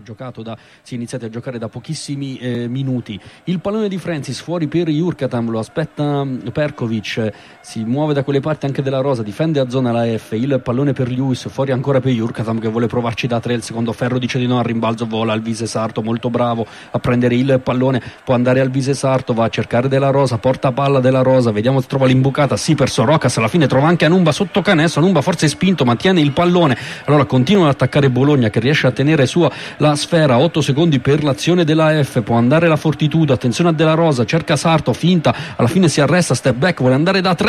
si è iniziati a giocare da pochissimi minuti. Il pallone di Francis fuori per Jurkatam, lo aspetta Perkovic, si muove da quelle parti anche della Rosa, difende a zona la F, il pallone per Lewis, fuori ancora per Jurkatam che vuole provarci da 3, il secondo ferro dice di no, al rimbalzo vola Alvise Sarto, molto bravo a prendere il pallone, può andare Alvise Sarto, va a cercare della Rosa, porta palla della Rosa, vediamo se trova l'imbucata, sì per Sorocas, alla fine trova anche Anumba sotto canestro, Anumba forse è spinto ma tiene il pallone, allora continua ad attaccare Bologna che riesce a tenere sua la sfera, 8 secondi per l'azione della F, può andare la Fortitudo, attenzione a Della Rosa, cerca Sarto, finta, alla fine si arresta, step back, vuole andare da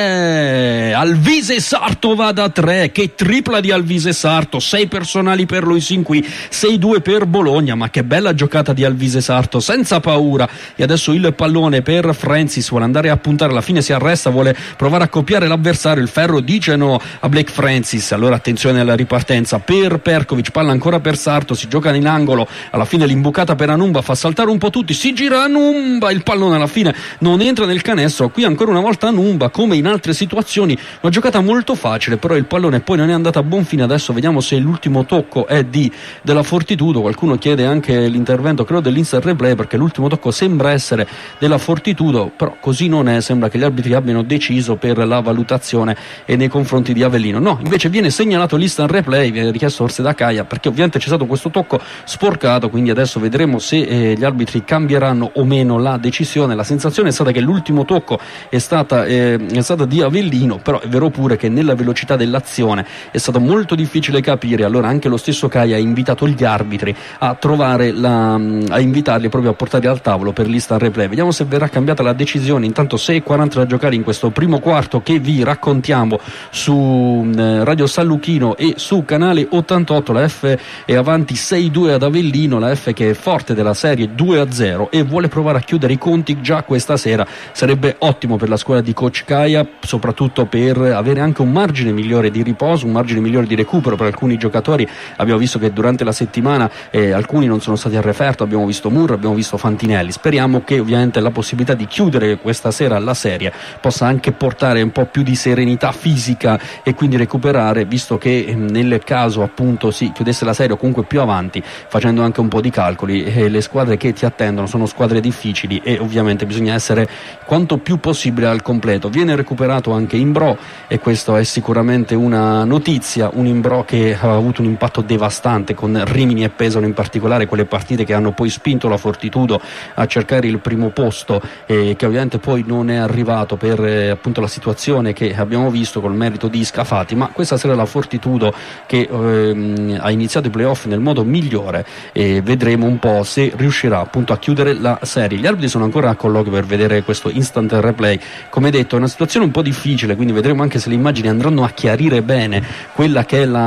3, Alvise Sarto va da 3, che tripla di Alvise Sarto, 6 personali per lui sin qui, 6-2 per Bologna, ma che bella giocata di Alvise Sarto, senza paura, e adesso il pallone per Francis, vuole andare a puntare, alla fine si arresta, vuole provare a copiare l'avversario, il ferro dice no a Blake Francis, allora attenzione alla ripartenza per Perkovic, palla ancora per Sarto, si gioca in angolo, alla fine l'imbucata per Anumba fa saltare un po' tutti, si gira Anumba, il pallone alla fine non entra nel canestro, qui ancora una volta Anumba come in altre situazioni, una giocata molto facile, però il pallone poi non è andato a buon fine, adesso vediamo se l'ultimo tocco è della Fortitudo, qualcuno chiede anche l'intervento credo dell'instant replay perché l'ultimo tocco sembra essere della Fortitudo, però così non è, sembra che gli arbitri abbiano deciso per la valutazione e nei confronti di Avellino, no, invece viene segnalato l'instant replay, viene richiesto forse da Caia perché ovviamente c'è stato questo tocco sporcato, quindi adesso vedremo se gli arbitri cambieranno o meno la decisione. La sensazione è stata che l'ultimo tocco è stata di Avellino, però è vero pure che nella velocità dell'azione è stato molto difficile capire, allora anche lo stesso Caia ha invitato gli arbitri a invitarli proprio a portarli al tavolo per l'instant replay. Vediamo se verrà cambiata la decisione, intanto 6:40 da giocare in questo primo quarto che vi raccontiamo su Radio San Luchino e su canale 88, la F è avanti 6-2 ad Avellino, la F che è forte della serie 2-0 e vuole provare a chiudere i conti già questa sera, sarebbe ottimo per la squadra di coach Caia, soprattutto per avere anche un margine migliore di riposo, un margine migliore di recupero per alcuni giocatori. Abbiamo visto che durante la settimana alcuni non sono stati a referto, abbiamo visto Murro, abbiamo visto Fantinelli, speriamo che ovviamente la possibilità di chiudere questa sera la serie possa anche portare un po' più di serenità fisica e quindi recuperare, visto che nel caso appunto si chiudesse la serie o comunque più avanti, facendo anche un po' di calcoli, le squadre che ti attendono sono squadre difficili e ovviamente bisogna essere quanto più possibile al completo. Viene recuperato anche Imbro e questo è sicuramente una notizia, un Imbro che ha avuto un impatto devastante con Rimini e Pesaro in particolare, quelle partite che hanno poi spinto la Fortitudo a cercare il primo posto che ovviamente poi non è arrivato per appunto la situazione che abbiamo visto col merito di Scafati, ma questa sera la Fortitudo che ha iniziato i playoff nel modo migliore e vedremo un po' se riuscirà appunto a chiudere la serie. Gli arbitri sono ancora a colloquio per vedere questo instant replay, come detto è una situazione un po' difficile, quindi vedremo anche se le immagini andranno a chiarire bene quella che è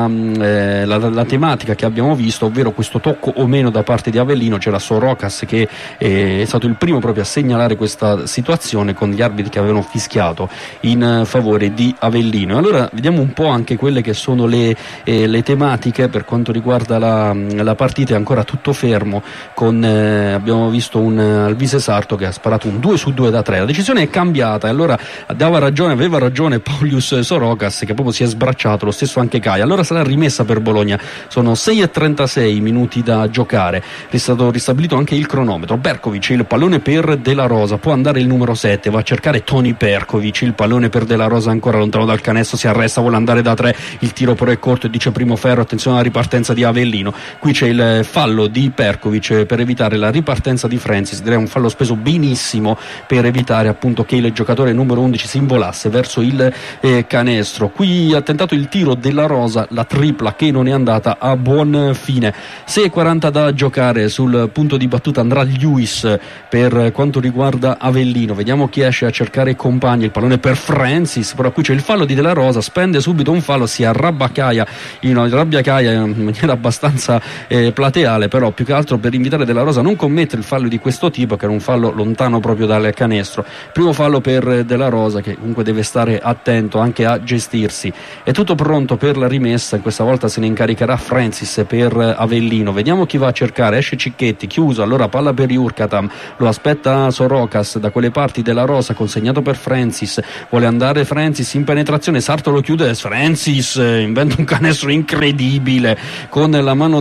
la tematica che abbiamo visto, ovvero questo tocco o meno da parte di Avellino. C'era Sorocas che è stato il primo proprio a segnalare questa situazione con gli arbitri che avevano fischiato in favore di Avellino. Allora vediamo un po' anche quelle che sono le tematiche per quanto riguarda la partita. È ancora tutto fermo con abbiamo visto un Alvise Sarto che ha sparato un 2-2 da 3, la decisione è cambiata e allora aveva ragione Paulius Sorocas che proprio si è sbracciato, lo stesso anche Caia, allora sarà rimessa per Bologna. Sono 6:36 minuti da giocare, è stato ristabilito anche il cronometro. Perkovic, il pallone per Della Rosa, può andare il numero 7, va a cercare Toni Perkovic, il pallone per Della Rosa ancora lontano dal canestro, si arresta, vuole andare da 3, il tiro però è corto e dice primo ferro, attenzione alla ripartenza di Avellino, qui c'è il fallo di Perkovic per evitare la ripartenza di Francis, direi un fallo speso benissimo per evitare appunto che il giocatore numero 11 si involasse verso il canestro. Qui ha tentato il tiro Della Rosa, la tripla che non è andata a buon fine. 6:40 da giocare, sul punto di battuta andrà Lewis per quanto riguarda Avellino, vediamo chi esce a cercare i compagni, il pallone per Francis, però qui c'è il fallo di Della Rosa, spende subito un fallo, si arrabbia Caia in maniera abbastanza plateale, però più che altro per invitare Della Rosa a non commettere il fallo di questo tipo, che era un fallo lontano proprio dal canestro. Primo fallo per Della Rosa che comunque deve stare attento anche a gestirsi. È tutto pronto per la rimessa, questa volta se ne incaricherà Francis per Avellino, vediamo chi va a cercare, esce Cicchetti, chiuso, allora palla per Jurkatam, lo aspetta Sorocas da quelle parti. Della Rosa consegnato per Francis, vuole andare Francis in penetrazione, Sarto lo chiude, Francis inventa un canestro incredibile con la mano destra, prima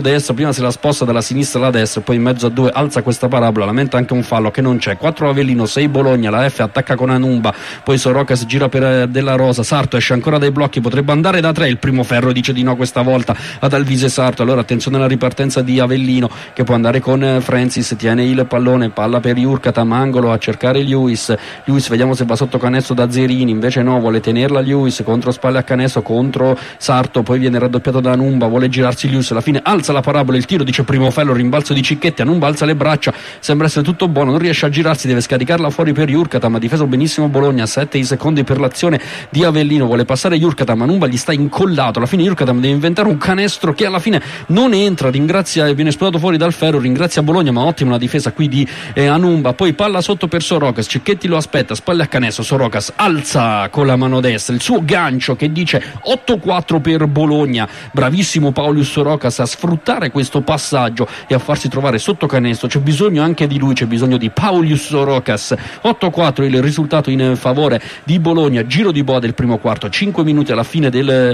prima se la sposta dalla sinistra alla destra, poi in mezzo a due alza questa parabola, lamenta anche un fallo che non c'è. 4 Avellino, 6 Bologna, la F attacca con Anumba, poi Sorocas gira per Della Rosa, Sarto esce ancora dai blocchi, potrebbe andare da 3, il primo ferro dice di no questa volta ad Alvise Sarto, allora attenzione alla ripartenza di Avellino che può andare con Francis, tiene il pallone, palla per Jurkatam, angolo a cercare Lewis, vediamo se va sotto canestro da Zerini, invece no, vuole tenerla Lewis, contro spalle a canestro, contro Sarto, poi viene raddoppiato da Anumba, vuole girarsi Lewis, alla fine alza la parabola, il tiro dice primo fello, rimbalzo di Cicchetti, Anumba alza le braccia, sembra essere tutto buono, non riesce a girarsi, deve scaricarla fuori per Jurkatam, ha difeso benissimo Bologna, 7 i secondi per l'azione di Avellino, vuole passare Jurkatam, Anumba gli sta incollato, alla fine Jurkatam deve inventare un canestro che alla fine non entra, viene esplodato fuori dal ferro, ringrazia Bologna, ma ottima la difesa qui di Anumba, poi palla sotto per Sorocas, Cicchetti lo aspetta, spalle a canestro, Sorocas alza con la mano destra il suo gancio che dice 8-4 per Bologna, bravissimo Paulius Sorocas a sfruttare questo passaggio e a farsi trovare sotto canestro, c'è bisogno anche di lui, c'è bisogno di Paulius Sorocas. 8-4 il risultato in favore di Bologna, giro di boa del primo quarto, 5 minuti alla fine del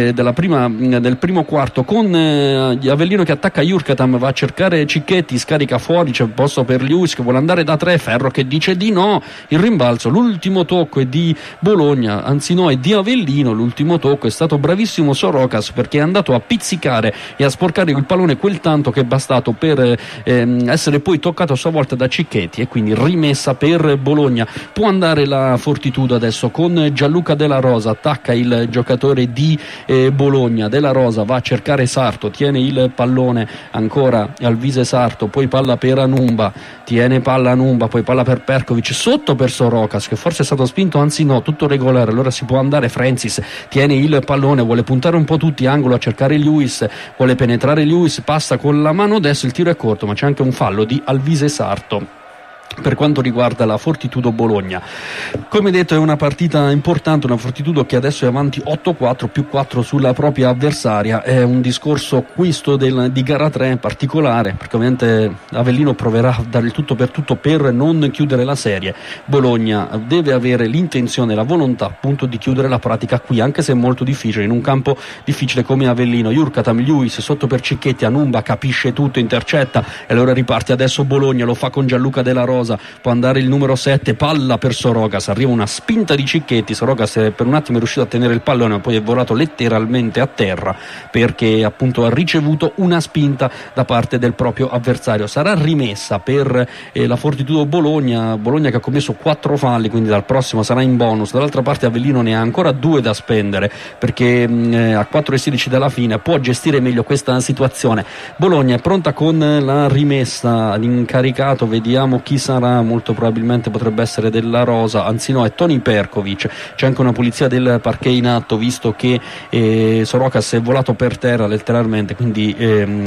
primo quarto, con Avellino che attacca Jurkatam, va a cercare Cicchetti, scarica fuori, c'è posto per Lewis che vuole andare da 3, Ferro che dice di no, il rimbalzo, l'ultimo tocco è di Bologna, anzi no, è di Avellino, l'ultimo tocco, è stato bravissimo Sorocas perché è andato a pizzicare e a sporcare il pallone quel tanto che è bastato per essere poi toccato a sua volta da Cicchetti e quindi rimessa per Bologna. Può andare la Fortitudo adesso con Gianluca Della Rosa, attacca il giocatore di Bologna, Della Rosa va a cercare Sarto, tiene il pallone ancora Alvise Sarto, poi palla per Anumba, tiene palla Anumba, poi palla per Perkovic, sotto per Sorocas che forse è stato spinto, anzi no, tutto regolare, allora si può andare. Francis tiene il pallone, vuole puntare un po' tutti, angolo a cercare Lewis, vuole penetrare Lewis, passa con la mano destra, il tiro è corto ma c'è anche un fallo di Alvise Sarto. Per quanto riguarda la Fortitudo Bologna, come detto è una partita importante, una Fortitudo che adesso è avanti 8-4 più 4 sulla propria avversaria, è un discorso questo di gara 3 particolare perché ovviamente Avellino proverà a dare il tutto per non chiudere la serie, Bologna deve avere l'intenzione, la volontà appunto di chiudere la pratica qui, anche se è molto difficile in un campo difficile come Avellino. Jurkatam, Lewis sotto per Cicchetti, Anumba capisce tutto, intercetta e allora riparte adesso Bologna, lo fa con Gianluca Della Rosa, può andare il numero 7, palla per Sorocas, arriva una spinta di Cicchetti, Sorocas per un attimo è riuscito a tenere il pallone ma poi è volato letteralmente a terra perché appunto ha ricevuto una spinta da parte del proprio avversario. Sarà rimessa per la Fortitudo Bologna che ha commesso 4 falli, quindi dal prossimo sarà in bonus. Dall'altra parte Avellino ne ha ancora 2 da spendere perché a 4:16 dalla fine può gestire meglio questa situazione. Bologna è pronta con la rimessa, l'incaricato, vediamo chi sarà, molto probabilmente potrebbe essere Della Rosa, anzi no, è Toni Perkovic. C'è anche una pulizia del parquet in atto visto che Sorocas è volato per terra letteralmente, quindi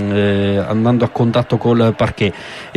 andando a contatto col parquet.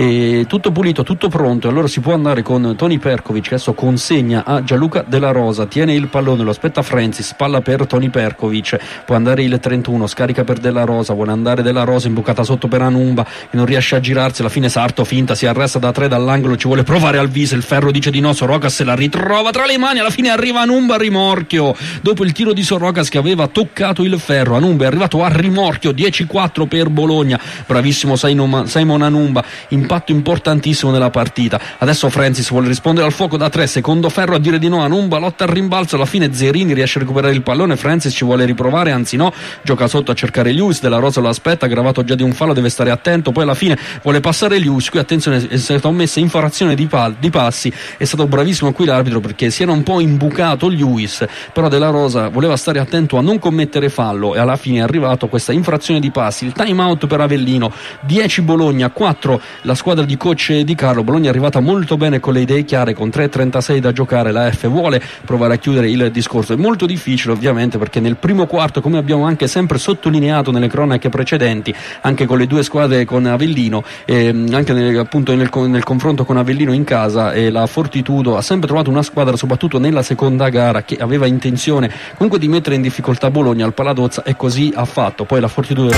Tutto pulito, tutto pronto, allora si può andare con Toni Perkovic che adesso consegna a Gianluca Della Rosa, tiene il pallone, lo aspetta Francis, palla per Toni Perkovic, può andare il 31, scarica per Della Rosa, vuole andare Della Rosa, imbucata sotto per Anumba che non riesce a girarsi, alla fine Sarto finta, si arresta da 3 dall'angolo, ci vuole provare Alvise, il ferro dice di no, Sorocas se la ritrova tra le mani, alla fine arriva Anumba a rimorchio dopo il tiro di Sorocas che aveva toccato il ferro. Anumba è arrivato a rimorchio, 10-4 per Bologna, bravissimo Simon Anumba, impatto importantissimo nella partita. Adesso Francis vuole rispondere al fuoco da 3, secondo ferro a dire di no, Anumba lotta al rimbalzo, alla fine Zerini riesce a recuperare il pallone, Francis ci vuole riprovare, anzi no, gioca sotto a cercare Lewis, Della Rosa lo aspetta, aggravato già di un fallo, deve stare attento, poi alla fine vuole passare Lewis, qui attenzione, è stata ommessa infrazione di passi, è stato bravissimo qui l'arbitro perché si era un po' imbucato Lewis, però Della Rosa voleva stare attento a non commettere fallo e alla fine è arrivato questa infrazione di passi. Il time out per Avellino, 10 Bologna, 4 la squadra di coach Di Carlo. Bologna è arrivata molto bene con le idee chiare, con 3:36 da giocare, la F vuole provare a chiudere il discorso, è molto difficile ovviamente perché nel primo quarto, come abbiamo anche sempre sottolineato nelle cronache precedenti, anche con le due squadre con Avellino, anche appunto nel confronto con Avellino in casa, la Fortitudo ha sempre trovato una squadra, soprattutto nella seconda gara, che aveva intenzione comunque di mettere in difficoltà Bologna al Paladozza e così ha fatto. Poi la Fortitudo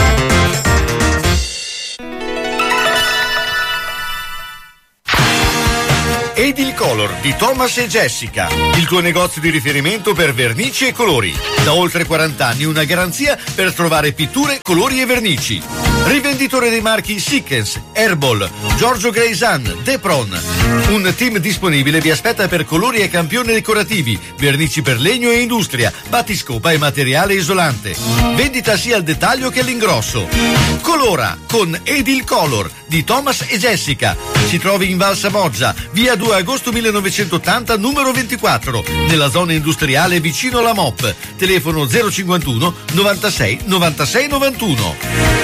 Edilcolor di Thomas e Jessica, il tuo negozio di riferimento per vernici e colori. Da oltre 40 anni una garanzia per trovare pitture, colori e vernici. Rivenditore dei marchi Sickens, Herbal, Giorgio Greisan, Depron. Un team disponibile vi aspetta per colori e campioni decorativi, vernici per legno e industria, battiscopa e materiale isolante. Vendita sia al dettaglio che all'ingrosso. Colora con Edil Color di Thomas e Jessica. Si trovi in Val Samoggia, via 2 agosto 1980, numero 24, nella zona industriale vicino alla MOP. Telefono 051 96 96 91.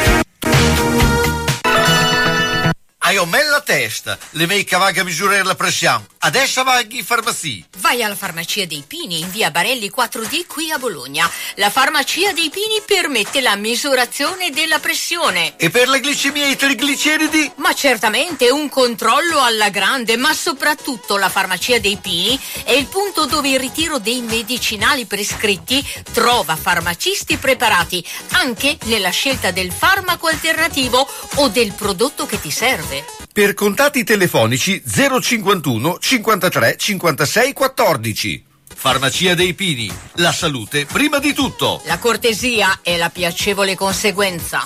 Hai un bella testa, le mei cavaglia a misurare la pressione. Adesso vai in farmacia. Vai alla Farmacia dei Pini in via Barelli 4D qui a Bologna. La Farmacia dei Pini permette la misurazione della pressione. E per la glicemia e i trigliceridi? Ma certamente un controllo alla grande, ma soprattutto la Farmacia dei Pini è il punto dove il ritiro dei medicinali prescritti trova farmacisti preparati anche nella scelta del farmaco alternativo o del prodotto che ti serve. Per contatti telefonici 051 53 56 14. Farmacia dei Pini, la salute prima di tutto. La cortesia è la piacevole conseguenza.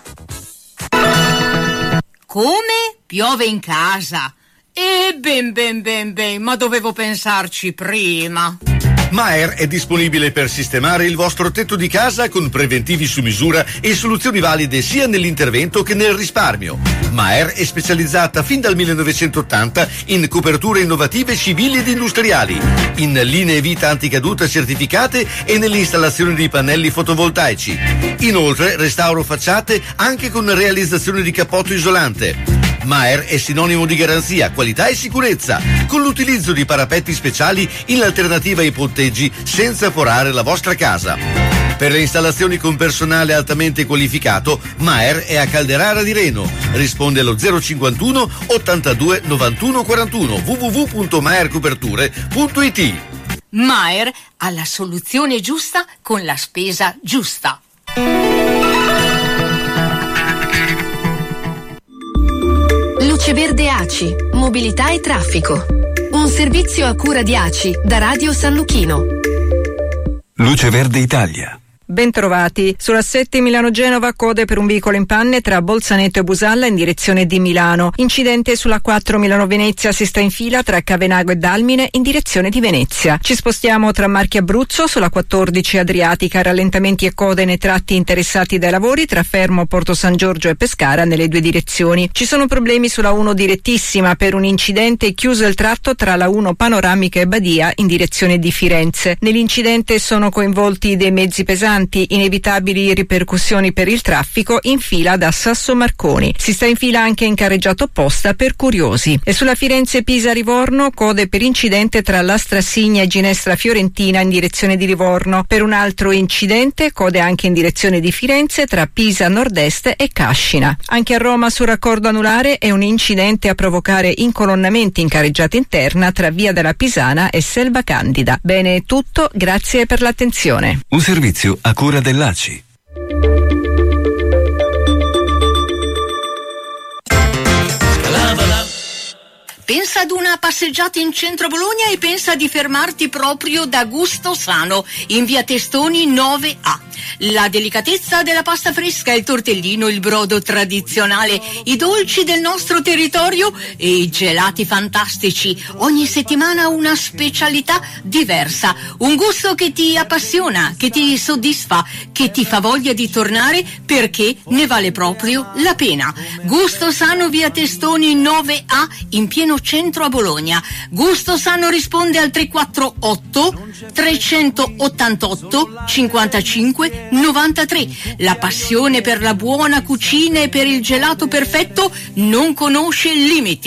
Come? Piove in casa? Ben, ma dovevo pensarci prima. Maer è disponibile per sistemare il vostro tetto di casa con preventivi su misura e soluzioni valide sia nell'intervento che nel risparmio. Maer è specializzata fin dal 1980 in coperture innovative civili ed industriali, in linee vita anticaduta certificate e nell'installazione di pannelli fotovoltaici. Inoltre restauro facciate anche con realizzazione di cappotto isolante. Maer è sinonimo di garanzia, qualità e sicurezza, con l'utilizzo di parapetti speciali in alternativa ai ponteggi senza forare la vostra casa. Per le installazioni con personale altamente qualificato, Maer è a Calderara di Reno. Risponde allo 051 82 91 41 www.maercoperture.it. Maer ha la soluzione giusta con la spesa giusta. Luce Verde ACI, mobilità e traffico. Un servizio a cura di ACI da Radio San Luchino. Luce Verde Italia. Bentrovati. Sulla 7 Milano-Genova, code per un veicolo in panne tra Bolzaneto e Busalla in direzione di Milano. Incidente sulla 4 Milano-Venezia, si sta in fila tra Cavenago e Dalmine in direzione di Venezia. Ci spostiamo tra Marche e Abruzzo sulla 14 Adriatica, rallentamenti e code nei tratti interessati dai lavori tra Fermo, Porto San Giorgio e Pescara nelle due direzioni. Ci sono problemi sulla 1 direttissima per un incidente, chiuso il tratto tra la 1 Panoramica e Badia in direzione di Firenze. Nell'incidente sono coinvolti dei mezzi pesanti, inevitabili ripercussioni per il traffico in fila da Sasso Marconi. Si sta in fila anche in carreggiato opposta per curiosi. E sulla Firenze-Pisa-Livorno, code per incidente tra Lastrassigna e Ginestra Fiorentina in direzione di Livorno. Per un altro incidente, code anche in direzione di Firenze tra Pisa Nord-Est e Cascina. Anche a Roma sul raccordo anulare è un incidente a provocare incolonnamenti in carreggiata interna tra Via della Pisana e Selva Candida. Bene, è tutto, grazie per l'attenzione. Un servizio a cura dell'ACI. Pensa ad una passeggiata in centro a Bologna e pensa di fermarti proprio da Gusto Sano in via Testoni 9A. La delicatezza della pasta fresca, il tortellino, il brodo tradizionale, i dolci del nostro territorio e i gelati fantastici. Ogni settimana una specialità diversa, un gusto che ti appassiona, che ti soddisfa, che ti fa voglia di tornare perché ne vale proprio la pena. Gusto Sano via Testoni 9A in pieno centro a Bologna. Gusto Sano risponde al 348 388 55 93. La passione per la buona cucina e per il gelato perfetto non conosce limiti.